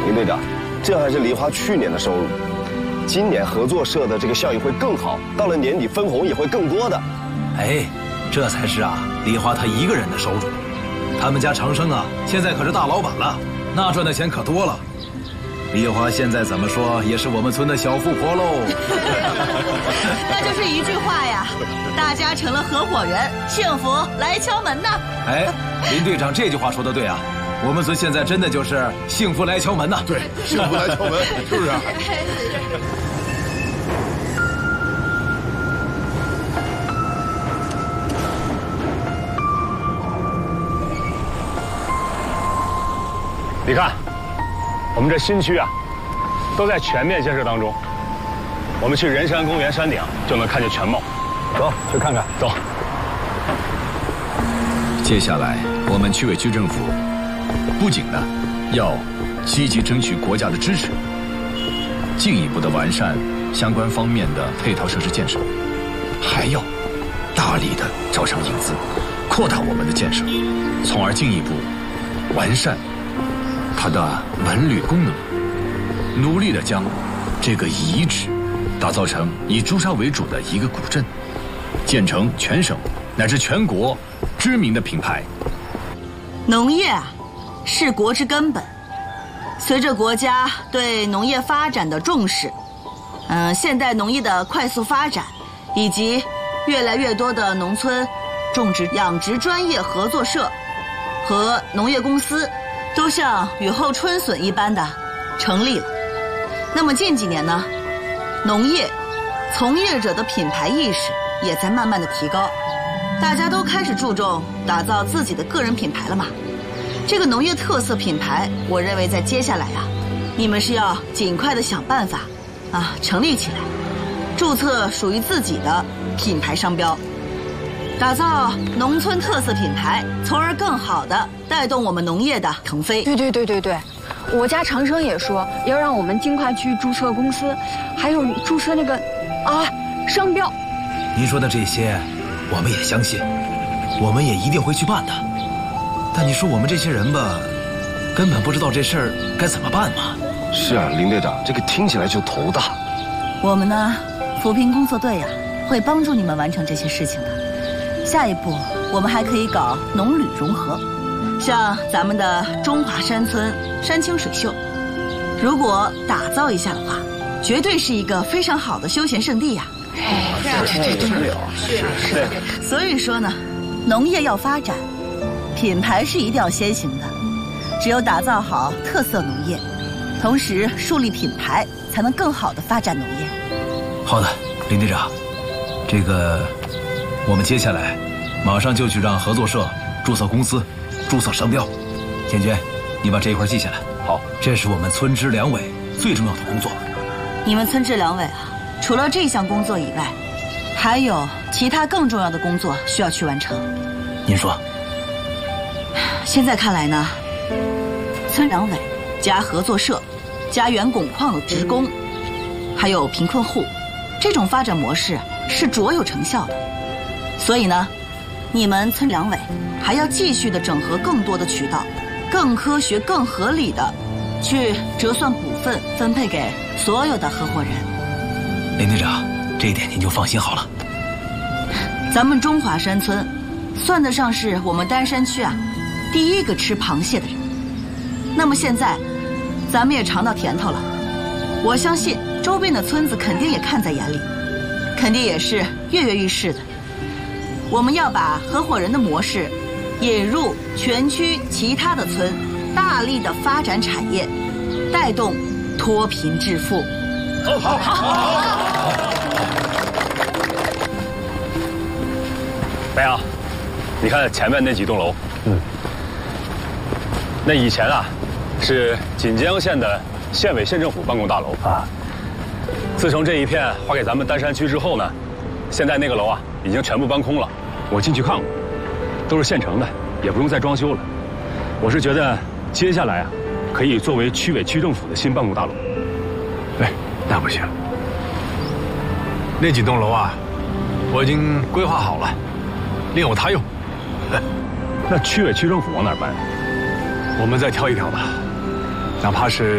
林队长，这还是梨花去年的收入，今年合作社的这个效益会更好，到了年底分红也会更多的。 哎，这才是啊，梨花她一个人的收入。他们家长生啊，现在可是大老板了，那赚的钱可多了。梨花现在怎么说也是我们村的小富婆喽。 那就是一句话呀，大家成了合伙人，幸福来敲门呐。 哎，林队长这句话说得对啊，我们村现在真的就是幸福来敲门呐。 对，幸福来敲门，是不是？ 你看，我们这新区啊，都在全面建设当中。我们去仁山公园山顶就能看见全貌。走，去看看。走。 接下来，我们区委区政府不仅呢要积极争取国家的支持，进一步的完善相关方面的配套设施建设，还要大力的招商引资，扩大我们的建设，从而进一步完善它的文旅功能，努力的将这个遗址打造成以朱砂为主的一个古镇，建成全省乃至全国知名的品牌。 农业啊，是国之根本。随着国家对农业发展的重视，现代农业的快速发展，以及越来越多的农村种植养殖专业合作社和农业公司，都像雨后春笋一般的成立了。那么近几年呢，农业从业者的品牌意识也在慢慢的提高，大家都开始注重打造自己的个人品牌了嘛。这个农业特色品牌，我认为在接下来啊，你们是要尽快的想办法啊成立起来，注册属于自己的品牌商标，打造农村特色品牌，从而更好的带动我们农业的腾飞。 对，我家长生也说要让我们尽快去注册公司，还有注册那个商标。 您说的这些，我们也相信，我们也一定会去办的。但你说我们这些人吧，根本不知道这事儿该怎么办嘛。 是啊，林队长，这个听起来就头大。 我们呢，扶贫工作队呀，会帮助你们完成这些事情的。下一步，我们还可以搞农旅融合，像咱们的中华山村山清水秀，如果打造一下的话，绝对是一个非常好的休闲胜地呀。是。所以说呢，农业要发展，品牌是一定要先行的。只有打造好特色农业，同时树立品牌，才能更好的发展农业。 好的，林队长，这个我们接下来马上就去让合作社注册公司、注册商标。建军，你把这一块记下来。 好， 这是我们村支两委最重要的工作。 你们村支两委啊，除了这项工作以外，还有其他更重要的工作需要去完成。 您说？ 现在看来呢，村两委加合作社加原汞矿的职工，还有贫困户，这种发展模式是卓有成效的。所以呢，你们村两委还要继续的整合更多的渠道，更科学、更合理的去折算股份分配给所有的合伙人。 林队长，这一点您就放心好了。 咱们中华山村算得上是我们丹山区啊第一个吃螃蟹的人。那么现在咱们也尝到甜头了，我相信周边的村子肯定也看在眼里，肯定也是跃跃欲试的。我们要把合伙人的模式引入全区其他的村，大力的发展产业，带动脱贫致富。好。 白杨，你看前面那几栋楼，那以前啊是锦江县的县委县政府办公大楼啊。自从这一片划给咱们丹山区之后呢，现在那个楼啊已经全部搬空了。我进去看过，都是现成的，也不用再装修了。我是觉得接下来啊，可以作为区委区政府的新办公大楼。 哎，那不行，那几栋楼啊，我已经规划好了，另有他用。 那区委区政府往哪儿搬？ 我们再挑一挑吧，哪怕是